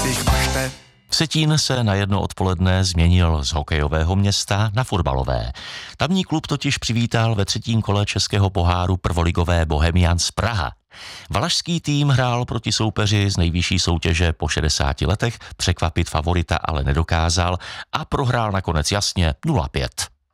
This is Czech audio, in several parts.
Vsetín se na jedno odpoledne změnil z hokejového města na fotbalové. Tamní klub totiž přivítal ve třetím kole českého poháru prvoligové Bohemians Praha. Valašský tým hrál proti soupeři z nejvyšší soutěže po 60 letech, překvapit favorita ale nedokázal a prohrál nakonec jasně 0-5.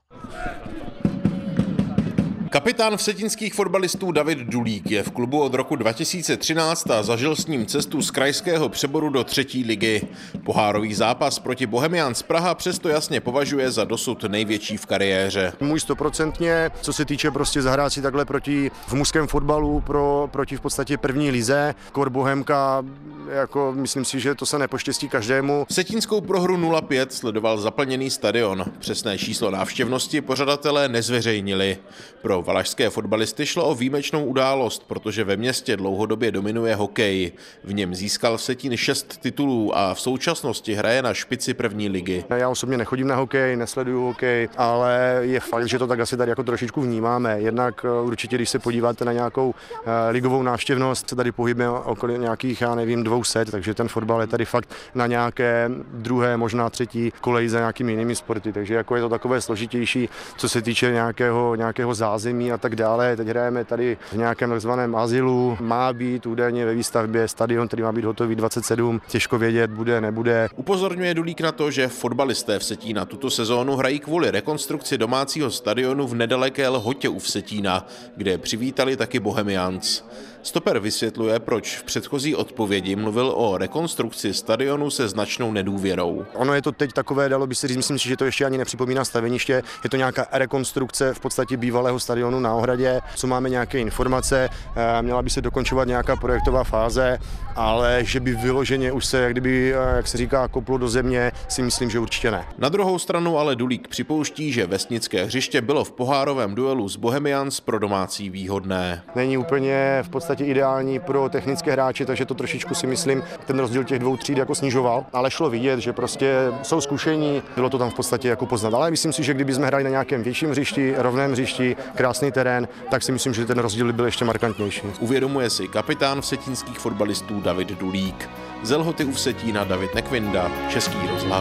Kapitán vsetínských fotbalistů David Dulík je v klubu od roku 2013 a zažil s ním cestu z krajského přeboru do třetí ligy. Pohárový zápas proti Bohemians Praha přesto jasně považuje za dosud největší v kariéře. Můj 100%, co se týče prostě zahrát si takhle v mužském fotbalu proti v podstatě první lize. Kor Bohemka, jako myslím si, že to se nepoštěstí každému. Vsetínskou prohru 0-5 sledoval zaplněný stadion. Přesné číslo návštěvnosti pořadatelé nezveřejnili. Pro valašské fotbalisty šlo o výjimečnou událost, protože ve městě dlouhodobě dominuje hokej. V něm získal Vsetín 6 titulů a v současnosti hraje na špici první ligy. Já osobně nechodím na hokej, nesleduju hokej, ale je fakt, že to tak asi tady jako trošičku vnímáme. Jednak určitě, když se podíváte na nějakou ligovou návštěvnost, se tady pohybujeme okolo nějakých, já nevím, 200, takže ten fotbal je tady fakt na nějaké druhé, možná třetí koleji za nějakými jinými sporty, takže jako je to takové složitější, co se týče nějakého zázemí a tak dále. Teď hrajeme tady v nějakém takzvaném azylu, má být údajně ve výstavbě stadion, který má být hotový 27, těžko vědět, bude, nebude. Upozorňuje Dulík na to, že fotbalisté Vsetína tuto sezónu hrají kvůli rekonstrukci domácího stadionu v nedaleké Lhotě u Vsetína, kde přivítali taky Bohemians. Stoper vysvětluje, proč v předchozí odpovědi mluvil o rekonstrukci stadionu se značnou nedůvěrou. Ono je to teď takové, dalo by se říct, myslím si, že to ještě ani nepřipomíná staveniště, je to nějaká rekonstrukce v podstatě bývalého stadionu na Ohradě, co máme nějaké informace, měla by se dokončovat nějaká projektová fáze, ale že by vyloženě už se, jak kdyby, jak se říká, koplo do země, si myslím, že určitě ne. Na druhou stranu ale Dulík připouští, že vesnické hřiště bylo v pohárovém duelu s Bohemians pro domácí výhodné. Není úplně v podstatě ideální pro technické hráče, takže to trošičku si myslím, ten rozdíl těch dvou tříd jako snižoval, ale šlo vidět, že prostě jsou zkušení, bylo to tam v podstatě jako poznat. Ale myslím si, že kdyby jsme hráli na nějakém větším hřišti, rovném hřišti, krásný terén, tak si myslím, že ten rozdíl byl ještě markantnější. Uvědomuje si kapitán vsetínských fotbalistů David Dulík. Z Lhoty u Vsetína David Nekvinda, Český rozhlas.